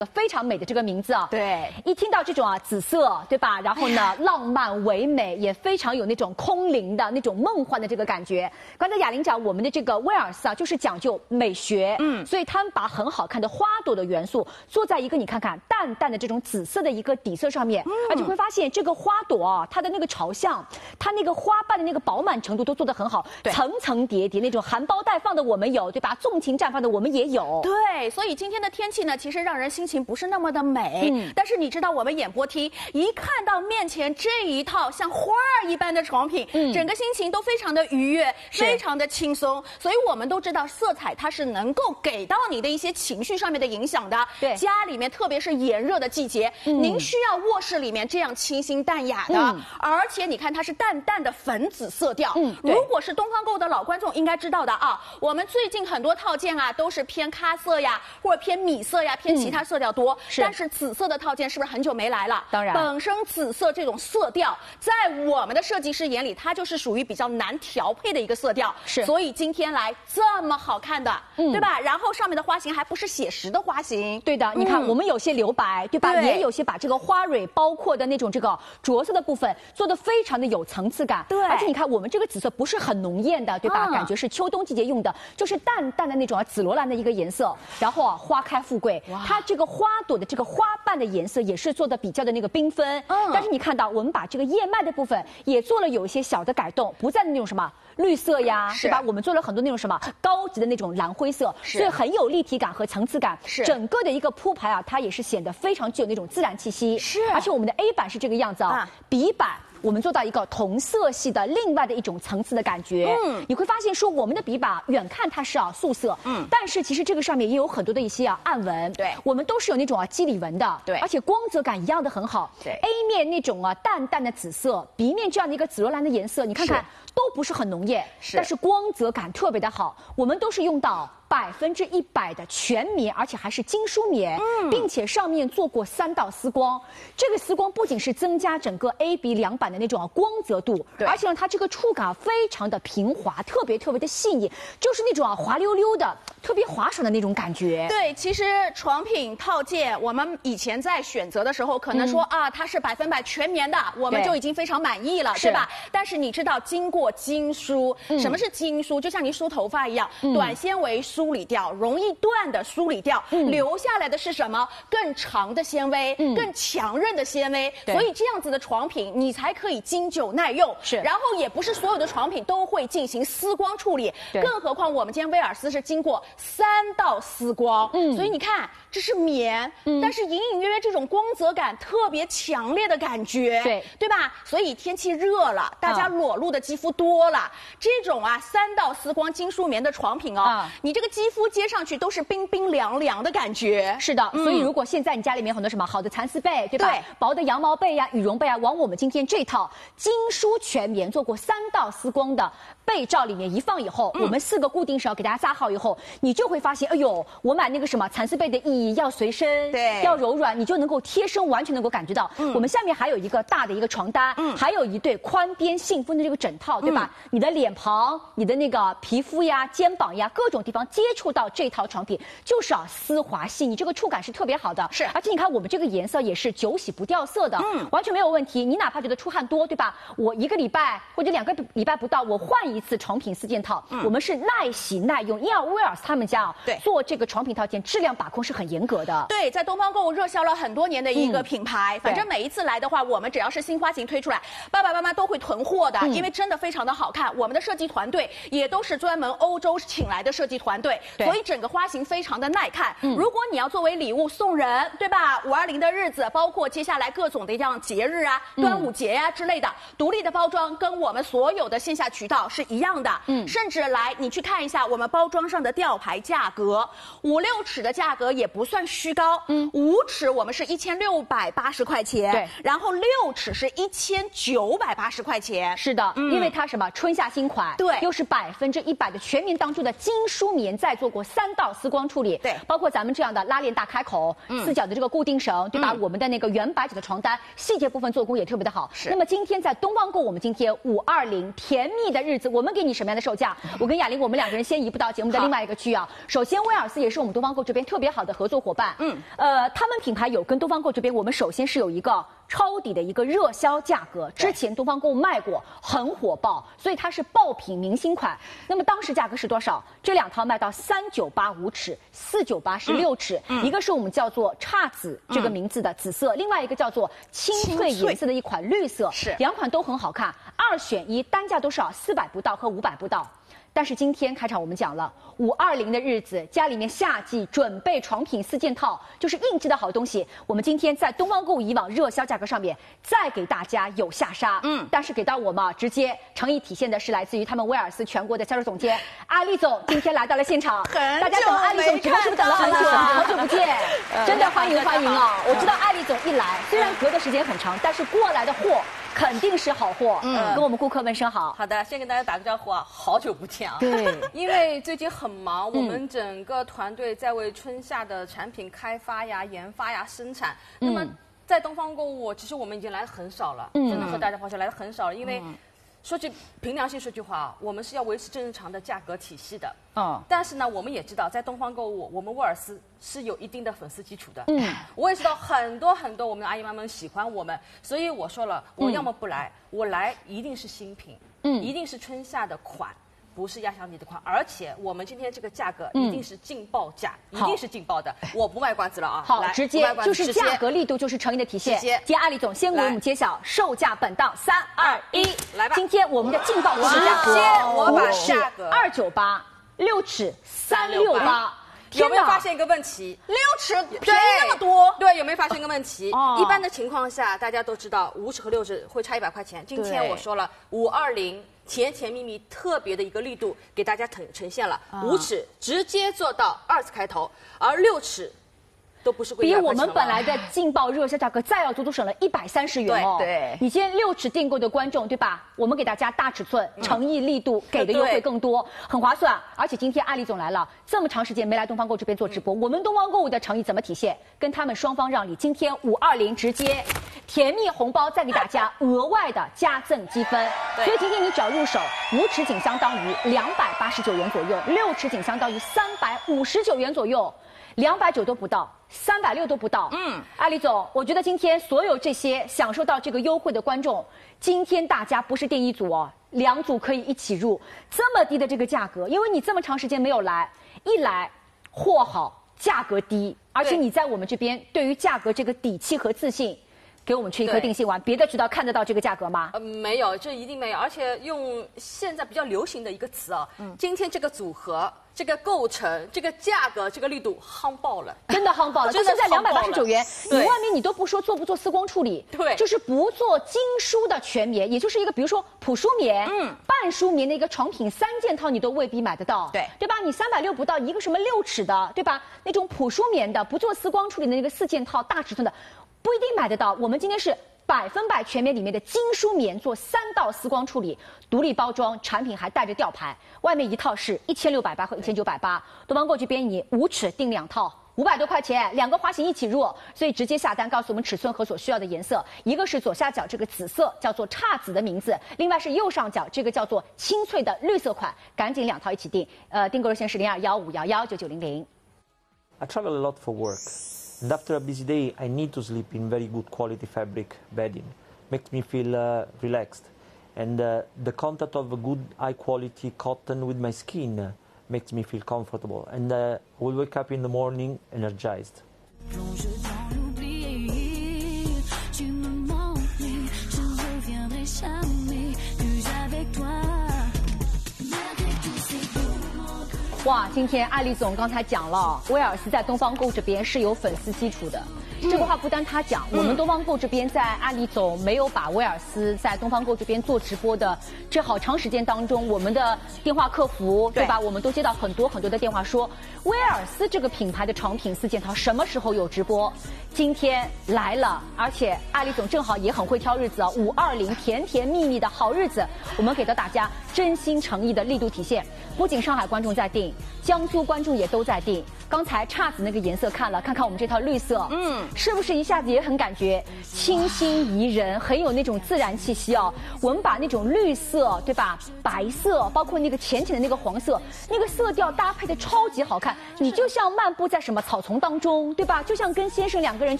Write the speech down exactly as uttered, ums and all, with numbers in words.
非常美的这个名字啊， 对， 一听到这种啊紫色，对吧？然后呢，浪漫唯美，也非常有那种空灵的那种梦幻的这个感觉。刚才雅玲讲，我们的这个威尔斯啊，就是讲究美学，嗯，所以他们把很好看的花朵的元素做在一个你看看淡淡的这种紫色的一个底色上面，嗯、而且会发现这个花朵啊，它的那个朝向，它那个花瓣的那个饱满程度都做得很好，层层叠叠那种含苞待放的我们有，对吧？纵情绽放的我们也有， 对，所以今天的天气呢，其实让人心情不是那么的美，嗯，但是你知道我们演播厅一看到面前这一套像花儿一般的床品，嗯，整个心情都非常的愉悦，非常的轻松。所以我们都知道色彩它是能够给到你的一些情绪上面的影响的。对，家里面特别是炎热的季节，嗯，您需要卧室里面这样清新淡雅的，嗯，而且你看它是淡淡的粉紫色调。嗯，如果是东方购的老观众应该知道的啊，我们最近很多套件啊都是偏咖色呀，或者偏米色呀，偏其他色调多。嗯，是，但是紫色的套件是不是很久没来了？ 当然， 本身紫色这种色调，在我们的设计师眼里，它就是属于比较难调配的一个色调。是，所以今天来这么好看的，嗯，对吧？然后上面的花型还不是写实的花型， 对的。你看，嗯，我们有些留白，对吧？对，也有些把这个花蕊包括的那种这个着色的部分做得非常的有层次感。对，而且你看，我们这个紫色不是很浓艳的，对吧？嗯，感觉是秋冬季节用的，就是淡淡的那种啊紫罗兰的一个颜色。然后啊，花开富贵，它这个花朵的这个花瓣的颜色也是做的比较的那个缤纷。嗯，但是你看到我们把这个叶脉的部分也做了有一些小的改动，不再那种什么绿色呀，对吧？我们做了很多那种什么高级的那种蓝灰色，所以很有立体感和层次感。是，整个的一个铺排啊，它也是显得非常具有那种自然气息。是，而且我们的 A 版是这个样子啊，啊B 版。我们做到一个同色系的另外的一种层次的感觉，嗯，你会发现说我们的笔把远看它是啊素色，嗯，但是其实这个上面也有很多的一些啊暗纹，对，我们都是有那种啊肌理纹的，对，而且光泽感一样的很好，对 ，A 面那种啊淡淡的紫色 ，B 面这样的一个紫罗兰的颜色，你看看都不是很浓艳，是，但是光泽感特别的好，我们都是用到百分之一百的全棉，而且还是精梳棉，嗯，并且上面做过三道丝光。这个丝光不仅是增加整个 A、B 两版的那种光泽度，而且呢，它这个触感非常的平滑，特别特别的细腻，就是那种啊滑溜溜的、特别滑爽的那种感觉。 对，其实床品套件，我们以前在选择的时候，可能说、嗯、啊，它是百分百全棉的，我们就已经非常满意了，对吧？但是你知道，经过精梳，嗯、什么是精梳？就像你梳头发一样，嗯、短纤维梳。梳理掉，容易断的梳理掉，嗯、留下来的是什么？更长的纤维，嗯、更强韧的纤维。所以这样子的床品，你才可以经久耐用。是，然后也不是所有的床品都会进行丝光处理，更何况我们今天威尔斯是经过三道丝光，嗯，所以你看这是棉，嗯、但是隐隐约约这种光泽感特别强烈的感觉，对对吧？所以天气热了，大家裸露的肌肤多了，嗯、这种啊三道丝光精梳棉的床品哦，嗯、你这个肌肤接上去都是冰冰凉凉的感觉。 是的，嗯、所以如果现在你家里面有很多什么好的蚕丝被，对吧？对，薄的羊毛被呀、羽绒被啊，往我们今天这套精梳全棉做过三道丝光的被罩里面一放以后，嗯、我们四个固定绳给大家扎好以后，你就会发现，哎呦，我买那个什么蚕丝被的意义要随身，对，要柔软，你就能够贴身完全能够感觉到。嗯、我们下面还有一个大的一个床单，嗯、还有一对宽边信封的这个枕套，对吧？嗯、你的脸庞、你的那个皮肤呀、肩膀呀，各种地方接触到这套床品，就是啊丝滑细腻，这个触感是特别好的。是，而且你看我们这个颜色也是久洗不掉色的，嗯，完全没有问题。你哪怕觉得出汗多，对吧？我一个礼拜或者两个礼拜不到，我换一次床品四件套，嗯、我们是耐洗耐用。因为威尔斯他们家啊，对，做这个床品套件质量把控是很严格的。 对，在东方购物热销了很多年的一个品牌，嗯、反正每一次来的话，我们只要是新花型推出来，爸爸妈妈都会囤货的，嗯、因为真的非常的好看。我们的设计团队也都是专门欧洲请来的设计团队，所以整个花型非常的耐看。嗯、如果你要作为礼物送人，对吧？五二零的日子，包括接下来各种的这样节日啊，端午节呀、啊、之类的，独立的包装跟我们所有的线下渠道是一样的。嗯，甚至来你去看一下我们包装上的吊牌价格，五六尺的价格也不算虚高。嗯，五尺我们是一千六百八十块钱，对，然后六尺是一千九百八十块钱。 是的，嗯、因为它什么春夏新款，对，又是百分之一百的全棉当中的精梳棉。 再做过三道丝光处理， 对， 包括咱们这样的拉链大开口，嗯、四角的这个固定绳，对吧？嗯、我们的那个原白纸的床单，细节部分做工也特别的好。 是。 那么今天在东方购，我们今天五二零甜蜜的日子，我们给你什么样的售价？我跟雅玲，我们两个人先移步到节目的另外一个区啊。首先，威尔斯也是我们东方购这边特别好的合作伙伴。嗯。呃，他们品牌有跟东方购这边，我们首先是有一个抄底的一个热销价格，之前东方购卖过，很火爆，所以它是爆品明星款。那么当时价格是多少？这两套卖到三九八五尺，四九八是六尺，嗯、一个是我们叫做姹紫这个名字的紫色，嗯、另外一个叫做青翠颜色的一款绿色， 是两款都很好看，二选一，单价都是四百不到和五百不到。但是今天开场我们讲了五二零的日子，家里面夏季准备床品四件套，就是应季的好东西。我们今天在东方购以往热销价格上面再给大家有下杀，嗯，但是给到我们啊，直接诚意体现的是来自于他们威尔斯全国的销售总监阿丽总，今天来到了现场，大家等阿丽总直播是不是等了很久啊？好久不见，真的欢迎欢迎啊！我知道阿丽总一来，虽然隔的时间很长，但是过来的货肯定是好货，嗯，跟我们顾客问声好。 好的，先跟大家打个招呼啊，好久不见啊。 对， 因为最近很忙，我们整个团队在为春夏的产品开发呀、研发呀、生产。那么在东方购物，其实我们已经来的很少了，真的和大家抱歉来的很少了，因为。说句凭良心说句话，我们是要维持正常的价格体系的。嗯，但是呢，我们也知道，在东方购物，我们威尔斯是有一定的粉丝基础的。嗯，我也知道很多很多我们的阿姨妈们喜欢我们，所以我说了，我要么不来，嗯、我来一定是新品，嗯，一定是春夏的款。不是压箱底的款，而且我们今天这个价格一定是劲爆价，嗯、一定是劲爆的，我不卖关子了啊！ 好，直接就是价格力度就是诚意的体现。 直接， 今天阿里总先为我们揭晓售价本档，三二一， 来吧！ 今天我们的劲爆是价格， 先我把价格二九八，六尺三六八。 有没有发现一个问题？ 六尺便宜那么多？ 对，有没有发现一个问题？哦、一般的情况下，大家都知道五尺和六尺会差一百块钱。今天我说了，五二零甜甜蜜蜜特别的一个力度给大家呈呈现了，五、啊、尺直接做到二字开头，而六尺。都不是贵， 比我们本来的劲爆热销价格再要足足省了一百三十元哦。 对， 你今天六尺订购的观众对吧？我们给大家大尺寸，诚意力度给的优惠更多，很划算。而且今天阿里总来了，这么长时间没来东方购这边做直播，嗯、我们东方购物的诚意怎么体现？跟他们双方让利，今天五二零直接甜蜜红包再给大家额外的加赠积分。所以今天你只要入手，五尺仅相当于两百八十九元左右，六尺仅相当于三百五十九元左右。两百九都不到，三百六都不到。嗯，阿里总，我觉得今天所有这些享受到这个优惠的观众，今天大家不是订一组哦，两组可以一起入，这么低的这个价格，因为你这么长时间没有来，一来货好价格低，而且你在我们这边对于价格这个底气和自信。给我们吃一颗定心丸，别的渠道看得到这个价格吗？ 呃，没有，这一定没有。而且用现在比较流行的一个词啊，嗯，今天这个组合、这个构成、这个价格、这个力度夯爆了， 真的夯爆了。就现在两百八十九元，你外面你都不说做不做丝光处理， 对， 就是不做精梳的全棉，也就是一个比如说普梳棉、嗯，半梳棉的一个床品三件套，你都未必买得到， 对， 对吧？你三百六不到一个什么六尺的，对吧？那种普梳棉的，不做丝光处理的那个四件套大尺寸的。不一定买得到，我们今天是百分百全棉里面的精梳棉，做三道丝光处理，独立包装，产品还带着吊牌，外面一套是一千六百八和一千九百八，东方购这边你五尺订两套，五百多块钱，两个花型一起入，所以直接下单告诉我们尺寸和所需要的颜色，一个是左下角这个紫色叫做姹紫的名字，另外是右上角这个叫做青翠的绿色款，赶紧两套一起订，呃，订购热线是零二幺五幺幺九九零零。 I travel a lot for work. And after a busy day, I need to sleep in very good quality fabric bedding. Makes me feel uh, relaxed. And uh, the contact of a good high quality cotton with my skin uh, makes me feel comfortable. And uh, I will wake up in the morning energized. Tu me m'ennuies, je reviendrai jamais plus avec toi. 哇，今天艾丽总刚才讲了，威尔斯在东方购这边是有粉丝基础的。这个话不单他讲，我们东方购这边在阿里总没有把威尔斯在东方购这边做直播的这好长时间当中，我们的电话客服对吧？我们都接到很多很多的电话说，威尔斯这个品牌的床品四件套什么时候有直播？今天来了，而且阿里总正好也很会挑日子啊，五二零甜甜蜜蜜的好日子，我们给到大家真心诚意的力度体现。不仅上海观众在订， 江苏观众也都在订。刚才姹紫那个颜色看了，看看我们这套绿色，嗯，是不是一下子也很感觉清新宜人，很有那种自然气息哦？我们把那种绿色，对吧？白色，包括那个浅浅的那个黄色，那个色调搭配的超级好看，你就像漫步在什么草丛当中，对吧？就像跟先生两个人。